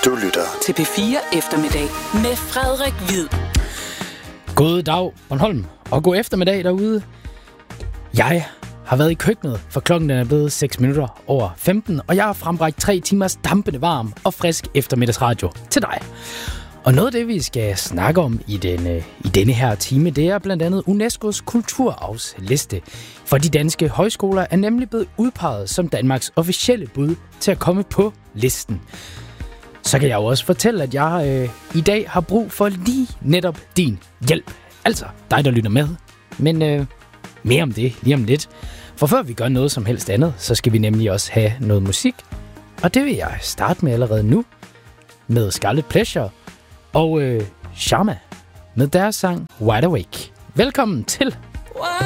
Du lytter til P4 Eftermiddag med Frederik Hvid. God dag, Bornholm, og god eftermiddag derude. Jeg har været i køkkenet, for klokken er blevet 6 minutter over 15, og jeg har frembragt 3 timers dampende varm og frisk eftermiddagsradio til dig. Og noget af det, vi skal snakke om i denne her time, det er blandt andet UNESCO's kulturarvsliste. For de danske højskoler er nemlig blevet udpeget som Danmarks officielle bud til at komme på listen. Så kan jeg jo også fortælle, at jeg i dag har brug for lige netop din hjælp. Altså dig, der lytter med. Men mere om det lige om lidt. For før vi gør noget som helst andet, så skal vi nemlig også have noget musik. Og det vil jeg starte med allerede nu. Med Scarlet Pleasure og Sharma med deres sang Wide Awake. Velkommen til.